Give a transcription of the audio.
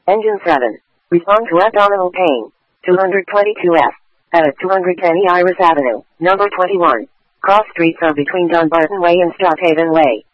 Engine 7. Respond to abdominal pain. 222F. At 210 Iris Avenue, number 21. Cross streets are between Dunbarton Way and Stockhaven Way.